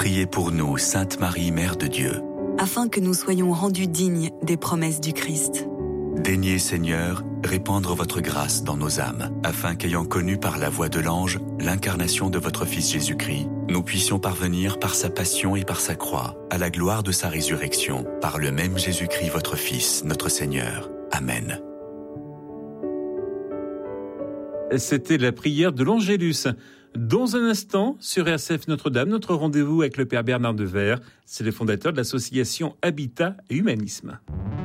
Priez pour nous, Sainte Marie, Mère de Dieu. Afin que nous soyons rendus dignes des promesses du Christ. Daignez, Seigneur, répandre votre grâce dans nos âmes, afin qu'ayant connu par la voix de l'ange l'incarnation de votre Fils Jésus-Christ, nous puissions parvenir par sa passion et par sa croix à la gloire de sa résurrection, par le même Jésus-Christ, votre Fils, notre Seigneur. Amen. C'était la prière de l'Angélus. Dans un instant, sur RCF Notre-Dame, notre rendez-vous avec le Père Bernard Devers. C'est le fondateur de l'association Habitat et Humanisme.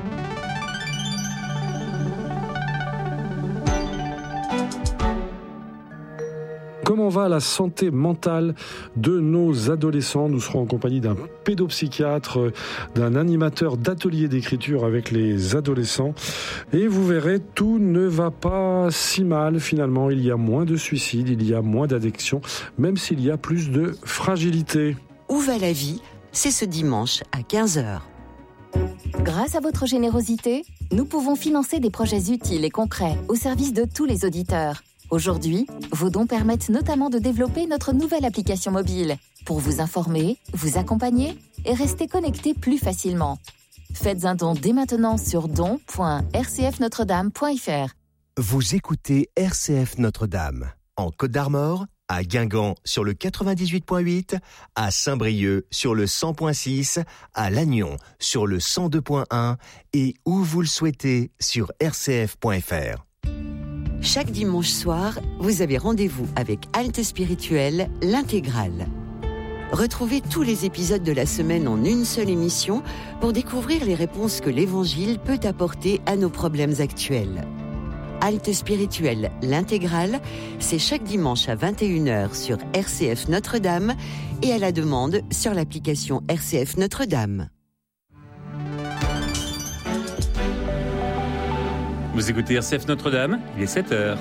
Comment va la santé mentale de nos adolescents ? Nous serons en compagnie d'un pédopsychiatre, d'un animateur d'ateliers d'écriture avec les adolescents. Et vous verrez, tout ne va pas si mal finalement. Il y a moins de suicides, il y a moins d'addictions, même s'il y a plus de fragilité. Où va la vie ? C'est ce dimanche à 15h. Grâce à votre générosité, nous pouvons financer des projets utiles et concrets au service de tous les auditeurs. Aujourd'hui, vos dons permettent notamment de développer notre nouvelle application mobile pour vous informer, vous accompagner et rester connecté plus facilement. Faites un don dès maintenant sur don.rcfnotredame.fr. Vous écoutez RCF Notre-Dame, en Côte d'Armor, à Guingamp sur le 98.8, à Saint-Brieuc sur le 100.6, à Lannion sur le 102.1 et où vous le souhaitez sur rcf.fr. Chaque dimanche soir, vous avez rendez-vous avec Halte Spirituelle, l'intégrale. Retrouvez tous les épisodes de la semaine en une seule émission pour découvrir les réponses que l'Évangile peut apporter à nos problèmes actuels. Halte Spirituelle, l'intégrale, c'est chaque dimanche à 21h sur RCF Notre-Dame et à la demande sur l'application RCF Notre-Dame. Vous écoutez RCF Notre-Dame, il est 7h.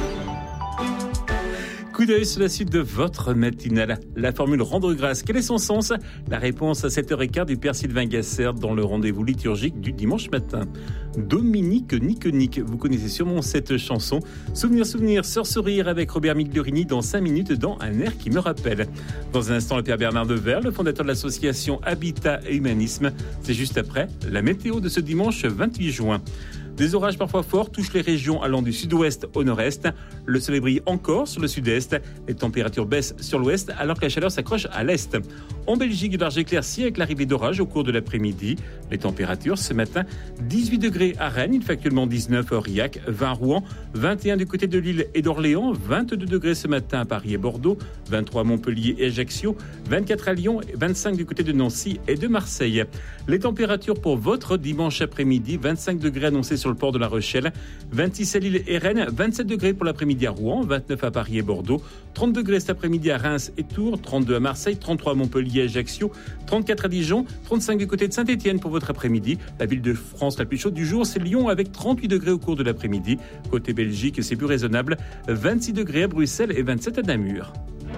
Coup d'œil sur la suite de votre matinale. La formule rendre grâce, quel est son sens ? La réponse à 7h15 du Père Sylvain Gasser dans le rendez-vous liturgique du dimanche matin. Dominique Nique, vous connaissez sûrement cette chanson. Souvenir, Sœur Sourire avec Robert Migliorini dans 5 minutes dans Un air qui me rappelle. Dans un instant, le Père Bernard Devers, le fondateur de l'association Habitat et Humanisme. C'est juste après la météo de ce dimanche 28 juin. Des orages parfois forts touchent les régions allant du sud-ouest au nord-est. Le soleil brille encore sur le sud-est. Les températures baissent sur l'ouest alors que la chaleur s'accroche à l'est. En Belgique, de larges éclaircies avec l'arrivée d'orages au cours de l'après-midi. Les températures ce matin, 18 degrés à Rennes, il fait actuellement 19 à Aurillac, 20 à Rouen, 21 du côté de Lille et d'Orléans, 22 degrés ce matin à Paris et Bordeaux, 23 à Montpellier et Ajaccio, 24 à Lyon, 25 du côté de Nancy et de Marseille. Les températures pour votre dimanche après-midi, 25 degrés annoncés sur le port de La Rochelle, 26 à Lille et Rennes, 27 degrés pour l'après-midi à Rouen, 29 à Paris et Bordeaux, 30 degrés cet après-midi à Reims et Tours, 32 à Marseille, 33 à Montpellier et Ajaccio, 34 à Dijon, 35 du côté de Saint-Étienne pour votre après-midi. La ville de France la plus chaude du jour, c'est Lyon avec 38 degrés au cours de l'après-midi. Côté Belgique, c'est plus raisonnable, 26 degrés à Bruxelles et 27 à Namur.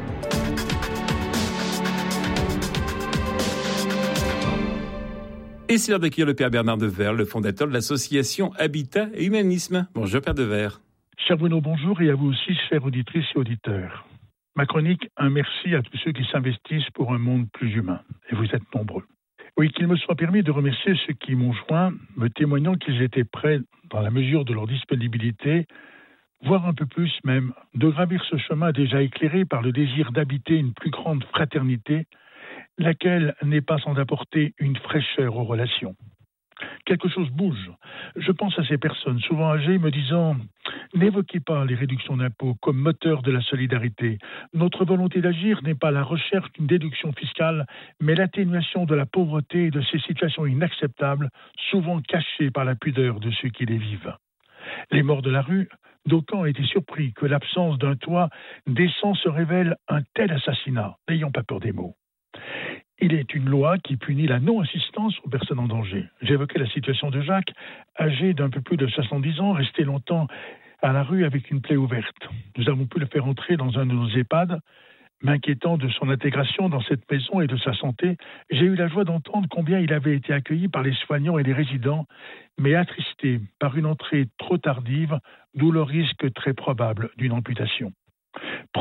Et c'est l'heure d'accueillir le Père Bernard Devers, le fondateur de l'association Habitat et Humanisme. Bonjour Père Devers. Cher Bruno, bonjour, et à vous aussi, chères auditrices et auditeurs. Ma chronique, un merci à tous ceux qui s'investissent pour un monde plus humain. Et vous êtes nombreux. Oui, qu'il me soit permis de remercier ceux qui m'ont joint, me témoignant qu'ils étaient prêts, dans la mesure de leur disponibilité, voire un peu plus même, de gravir ce chemin déjà éclairé par le désir d'habiter une plus grande fraternité, laquelle n'est pas sans apporter une fraîcheur aux relations. Quelque chose bouge. Je pense à ces personnes, souvent âgées, me disant « N'évoquez pas les réductions d'impôts comme moteur de la solidarité. Notre volonté d'agir n'est pas la recherche d'une déduction fiscale, mais l'atténuation de la pauvreté et de ces situations inacceptables, souvent cachées par la pudeur de ceux qui les vivent. » Les morts de la rue, d'aucuns ont été surpris que l'absence d'un toit décent se révèle un tel assassinat. N'ayons pas peur des mots. Il est une loi qui punit la non-assistance aux personnes en danger. J'évoquais la situation de Jacques, âgé d'un peu plus de 70 ans, resté longtemps à la rue avec une plaie ouverte. Nous avons pu le faire entrer dans un de nos EHPAD. M'inquiétant de son intégration dans cette maison et de sa santé, j'ai eu la joie d'entendre combien il avait été accueilli par les soignants et les résidents, mais attristé par une entrée trop tardive, d'où le risque très probable d'une amputation.